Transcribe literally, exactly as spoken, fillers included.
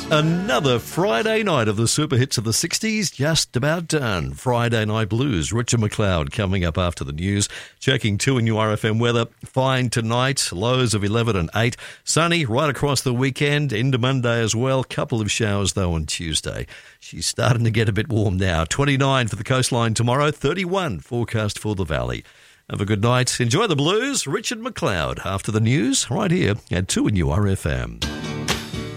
Another Friday night of the super hits of the sixties, just about done. Friday Night Blues, Richard McLeod coming up after the news. Checking two in your R F M weather. Fine tonight, lows of eleven and eight. Sunny right across the weekend, into Monday as well. Couple of showers though on Tuesday. She's starting to get a bit warm now. twenty-nine for the coastline tomorrow, thirty-one forecast for the valley. Have a good night. Enjoy the blues. Richard McLeod after the news right here at two in your R F M.